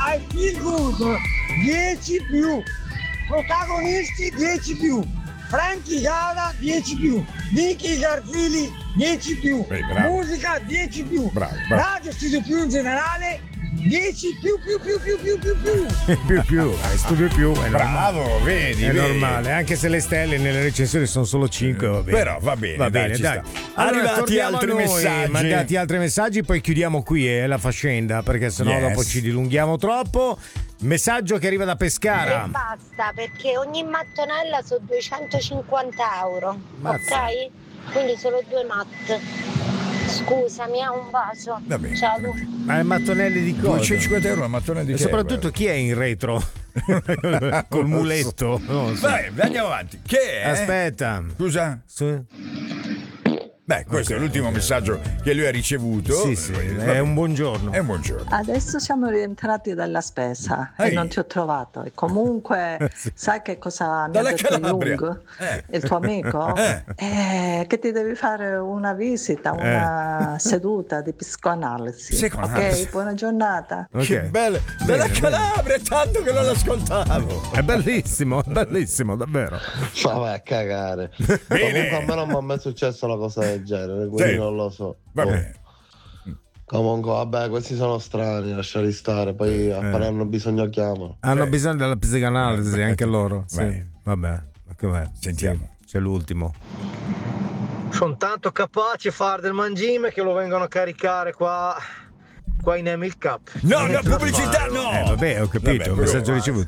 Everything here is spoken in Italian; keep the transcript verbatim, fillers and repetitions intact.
I feel good dieci più, protagonisti dieci più, Franchi Gala dieci più, Vicky Garzili dieci più, Beh, bravo. musica dieci più, Bravo, bravo. Radio Studio Più in generale dieci più più più più più più più. più più, eh, studio più è Bravo, normale. vedi, È vedi. normale, anche se le stelle nelle recensioni sono solo cinque, va bene. Però va bene, va dai, bene, ci dai. sta. Allora, Arrivati torniamo altri a noi, messaggi. mandati altri messaggi, poi chiudiamo qui eh, la faccenda, perché sennò Yes. dopo ci dilunghiamo troppo. Messaggio che arriva da Pescara. E basta, perché ogni mattonella sono duecentocinquanta euro. Mazza. Ok? Quindi solo due matte. Scusami, ha un bacio. Va bene. Ciao. Ma è mattonelli di cosa? duecentocinquanta euro, ma torna di E che? soprattutto chi è in retro? Col muletto. Non so. Vai, andiamo avanti. Che è? Aspetta. Scusa? Su- Beh, questo Ok. è l'ultimo messaggio che lui ha ricevuto. Sì, sì, Va è bene. un buongiorno. È un buongiorno. Adesso siamo rientrati dalla spesa Ehi. e non ti ho trovato. E comunque, Sì. sai che cosa mi Dalla ha detto Calabria. Jung, Eh. il tuo amico? Eh. Eh, che ti devi fare una visita, una seduta di psicoanalisi. Psicoanalisi. Ok, buona giornata. Ok. Che belle. Dalla Bene, Calabria, è tanto che non l'ascoltavo. È bellissimo, è bellissimo, davvero. Ma vai a cagare. Bene. Comunque a me non mi è mai successo una cosa del genere, quindi Sì. non lo so. Va Oh. bene. Comunque, vabbè, questi sono strani, lasciali stare, poi appena hanno bisogno chiamano. Hanno Sì. bisogno della psicanalisi anche loro. Sì. Vai. Vabbè, ma che vai? Sentiamo. Sì, c'è l'ultimo. Sono tanto capaci a fare del mangime che lo vengono a caricare qua, qua in Emil Cup. No, Non no, è per pubblicità farlo. no. Eh, vabbè, ho capito, Vabbè, il messaggio però- ricevuto.